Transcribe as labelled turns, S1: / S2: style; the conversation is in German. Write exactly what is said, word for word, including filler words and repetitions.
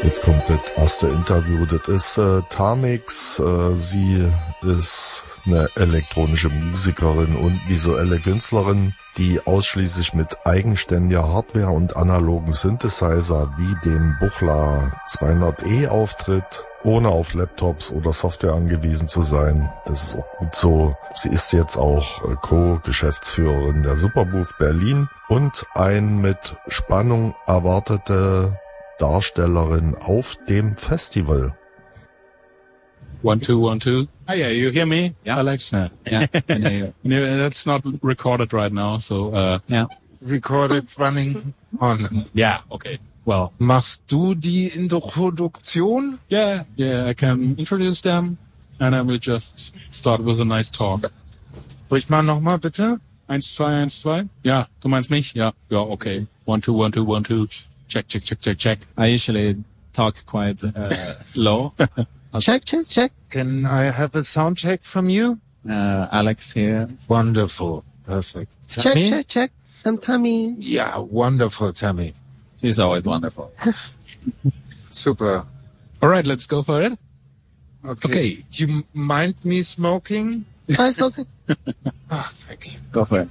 S1: Jetzt kommt das erste Interview. Das ist äh, Tamix. Äh, sie ist eine elektronische Musikerin und visuelle Künstlerin, die ausschließlich mit eigenständiger Hardware und analogen Synthesizer wie dem Buchla zweihundert E auftritt, ohne auf Laptops oder Software angewiesen zu sein. Das ist auch gut so. Sie ist jetzt auch äh, Co-Geschäftsführerin der Superbooth Berlin und ein mit Spannung erwartete Darstellerin auf dem Festival.
S2: One, two, one, two. Oh yeah, you hear me?
S3: Yeah.
S2: Alex? No.
S3: Yeah, I know you.
S2: No, that's not recorded right now, so, uh,
S3: Yeah.
S4: Recorded running on.
S2: yeah, okay. Well,
S4: Machst du die Introduktion?
S2: yeah, yeah, I can introduce them, and I will just start with a nice talk.
S4: Sprich mal nochmal bitte.
S2: Eins, zwei, eins, zwei. Ja, du meinst mich? Ja, ja, okay. One, two, one, two, one, two. Check, check, check, check, check.
S3: I usually talk quite uh, low.
S4: Check, check, check. Can I have a sound check from you?
S3: Uh, Alex here.
S4: Wonderful. Perfect.
S5: Check,
S4: Tammy?
S5: check, check. I'm Tammy.
S4: Yeah, wonderful, Tammy.
S3: She's always wonderful.
S4: Super.
S2: All right, let's go for it.
S4: Okay.
S2: Okay.
S4: You mind me smoking?
S5: Oh, it's okay.
S4: Ah, thank you.
S3: Go for it.